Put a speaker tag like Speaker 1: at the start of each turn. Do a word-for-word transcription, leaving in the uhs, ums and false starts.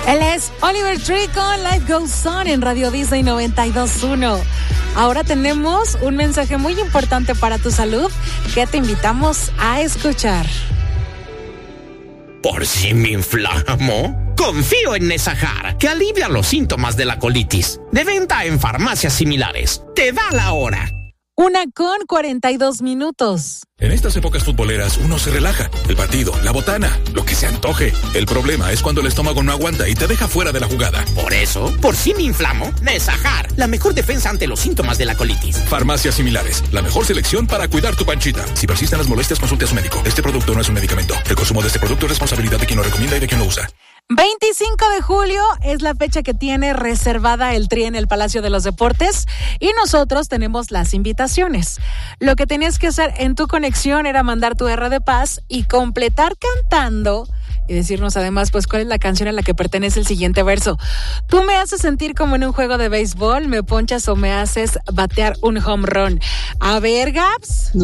Speaker 1: Él es Oliver Tree con Life Goes On en Radio Disney noventa y dos punto uno. Ahora tenemos un mensaje muy importante para tu salud que te invitamos a escuchar.
Speaker 2: ¿Por si me inflamo? Confío en Nesajar, que alivia los síntomas de la colitis. De venta en farmacias similares. Te da la hora.
Speaker 1: Una con cuarenta y dos minutos.
Speaker 3: En estas épocas futboleras uno se relaja. El partido, la botana, lo que se antoje. El problema es cuando el estómago no aguanta y te deja fuera de la jugada.
Speaker 2: Por eso, por si me inflamo, Nesajar, la mejor defensa ante los síntomas de la colitis.
Speaker 3: Farmacias similares, la mejor selección para cuidar tu panchita. Si persisten las molestias, consulte a su médico. Este producto no es un medicamento. El consumo de este producto es responsabilidad de quien lo recomienda y de quien lo usa.
Speaker 1: veinticinco de julio es la fecha que tiene reservada el Tri en el Palacio de los Deportes y nosotros tenemos las invitaciones. Lo que tenías que hacer en tu conexión era mandar tu R de paz y completar cantando y decirnos además pues cuál es la canción a la que pertenece el siguiente verso. Tú me haces sentir como en un juego de béisbol, me ponchas o me haces batear un home run. A ver, Gaps.